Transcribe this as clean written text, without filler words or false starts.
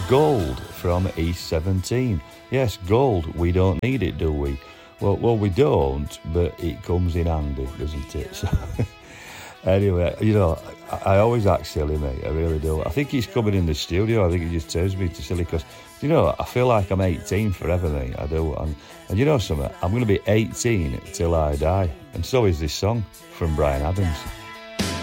Gold from East 17. Yes, gold, we don't need it, do we? Well, we don't, but it comes in handy, doesn't it? So, anyway, I always act silly, mate, I really do. I think he's coming in the studio, I think he just turns me to silly, because, I feel like I'm 18 forever, mate, I do. And you know something, I'm going to be 18 till I die, and so is this song from Bryan Adams.